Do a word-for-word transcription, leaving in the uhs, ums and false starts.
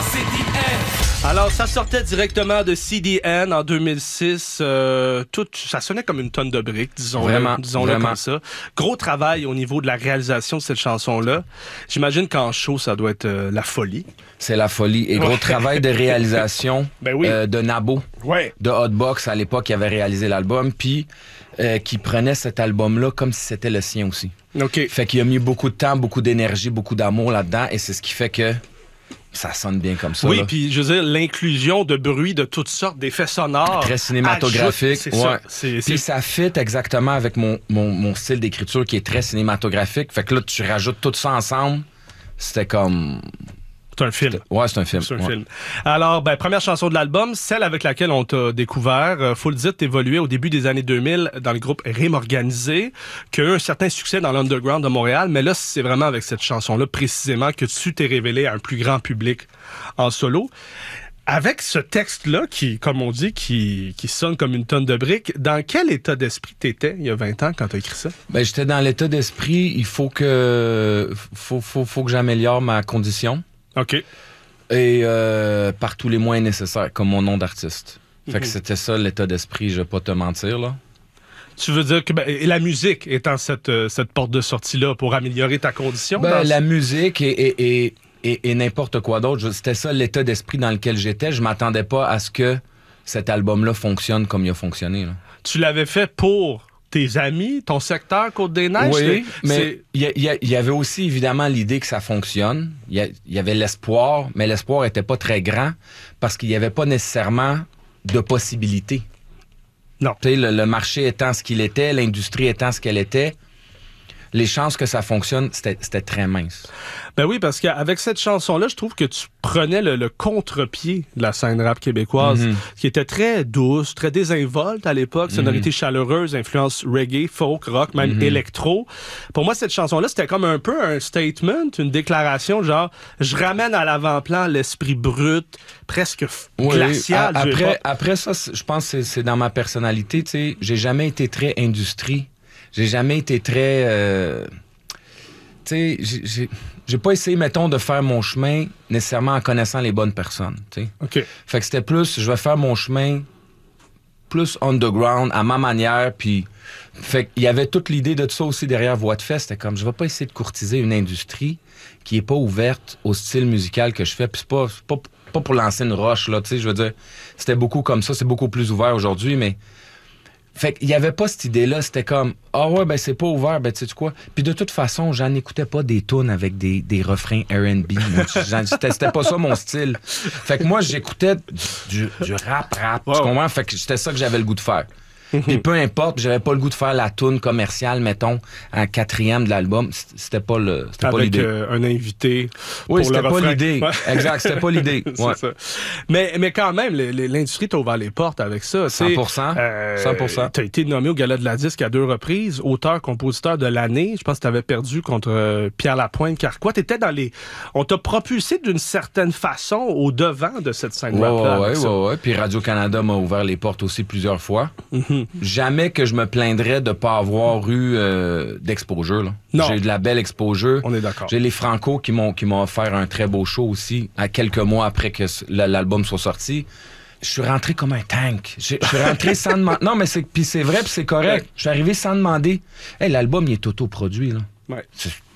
C D N. Alors, ça sortait directement de C D N en deux mille six. Euh, tout, ça sonnait comme une tonne de briques, disons-le, Vraiment, disons-le vraiment. comme ça. Gros travail au niveau de la réalisation de cette chanson-là. J'imagine qu'en show, ça doit être euh, la folie. C'est la folie. Et gros Ouais. travail de réalisation Ben oui. euh, de Nabo, Ouais. de Hotbox à l'époque, qui avait réalisé l'album, puis euh, qui prenait cet album-là comme si c'était le sien aussi. OK. Fait qu'il a mis beaucoup de temps, beaucoup d'énergie, beaucoup d'amour là-dedans, et c'est ce qui fait que ça sonne bien comme ça. Oui, là. puis je veux dire, l'inclusion de bruits de toutes sortes, d'effets sonores. Très cinématographique. ajoute- C'est ouais. ça. C'est, Puis c'est... ça fit exactement avec mon, mon, mon style d'écriture qui est très cinématographique. Fait que là, tu rajoutes tout ça ensemble. C'était comme... c'est un film. Ouais, c'est un film. C'est un ouais. film. Alors, ben, première chanson de l'album, celle avec laquelle on t'a découvert. Euh, faut le dire, t'évoluais au début des années deux mille dans le groupe Rime Organisé, qui a eu un certain succès dans l'underground de Montréal, mais là, c'est vraiment avec cette chanson-là, précisément, que tu t'es révélé à un plus grand public en solo. Avec ce texte-là, qui, comme on dit, qui, qui sonne comme une tonne de briques, dans quel état d'esprit t'étais il y a vingt ans quand t'as écrit ça? Ben, j'étais dans l'état d'esprit, il faut que, faut, faut, faut que j'améliore ma condition. OK. Et euh, par tous les moyens nécessaires, comme mon nom d'artiste. Fait que Mhm. c'était ça l'état d'esprit, je vais pas te mentir, là. Tu veux dire que ben, et la musique étant cette, euh, cette porte de sortie-là pour améliorer ta condition? Ben, dans- la musique et, et, et, et, et n'importe quoi d'autre, je- c'était ça l'état d'esprit dans lequel j'étais. Je m'attendais pas à ce que cet album-là fonctionne comme il a fonctionné, là. Tu l'avais fait pour tes amis, ton secteur Côte-des-Neiges? Oui, C'est- mais c'est- il y, a- il y a- il y avait aussi évidemment l'idée que ça fonctionne. Il y, a- il y avait l'espoir, mais l'espoir était pas très grand parce qu'il n'y avait pas nécessairement de possibilités. Non. Tu sais, le, le marché étant ce qu'il était, l'industrie étant ce qu'elle était, les chances que ça fonctionne, c'était c'était très mince. Ben oui, parce qu'avec cette chanson-là, je trouve que tu prenais le, le contre-pied de la scène rap québécoise, Mhm. qui était très douce, très désinvolte à l'époque, sonorité chaleureuse, influence reggae, folk, rock, même Mhm. électro. Pour moi, cette chanson-là, c'était comme un peu un statement, une déclaration, genre, je ramène à l'avant-plan l'esprit brut, presque f- Oui, glacial a- du après, hip-hop. après ça, c'est- je pense que c'est- c'est dans ma personnalité. Tu sais, j'ai jamais été très industrie. J'ai jamais été très... euh, tu sais, j'ai- j'ai j'ai pas essayé, mettons, de faire mon chemin nécessairement en connaissant les bonnes personnes. Tu sais. OK. Fait que c'était plus, je vais faire mon chemin plus underground, à ma manière, puis... Fait qu'il y avait toute l'idée de ça aussi derrière Voix de Fait. C'était comme, je vais pas essayer de courtiser une industrie qui est pas ouverte au style musical que je fais, puis c'est pas, c'est pas, pas pour lancer une roche, là, tu sais, je veux dire, c'était beaucoup comme ça, c'est beaucoup plus ouvert aujourd'hui, mais... Fait qu'il y avait pas cette idée-là, c'était comme, ah ouais, ben c'est pas ouvert, ben tu sais quoi. Puis de toute façon, j'en écoutais pas des tunes avec des, des refrains R and B. moi. J'en- C'était c'était pas ça mon style. Fait que moi, j'écoutais du, du rap, rap, tu Wow. comprends? Fait que c'était ça que j'avais le goût de faire. Puis peu importe, j'avais pas le goût de faire la tune commerciale, mettons, en quatrième de l'album. C- C'était pas le, c'était pas Avec l'idée. euh, un invité. Oui, pour c'était le pas refrain. l'idée. Ouais. Exact, c'était pas l'idée. C'est Ouais. ça. Mais, mais quand même, le- le- l'industrie t'a ouvert les portes avec ça. tu sais. cent pour cent. cent pour cent. Tu as été nommé au Gala de la Disque à deux reprises, auteur-compositeur de l'année. Je pense que tu avais perdu contre euh, Pierre Lapointe Carquois. T'étais dans les... On t'a propulsé d'une certaine façon au devant de cette scène Ouais, rap-là. ouais, avec ouais, ça. ouais, ouais. Puis Radio-Canada m'a ouvert les portes aussi plusieurs fois. Mhm. Jamais que je me plaindrais de pas avoir eu euh, d'exposure. là. Non. J'ai eu de la belle exposure. On est d'accord. J'ai les Franco qui m'ont qui m'ont offert un très beau show aussi, à quelques mois après que s- l- l'album soit sorti. Je suis rentré comme un tank. J'ai- Je suis rentré sans demander. Non, mais c'est puis c'est vrai, puis c'est correct. Je suis arrivé sans demander. Hey, l'album il est autoproduit là. Ouais. C'est-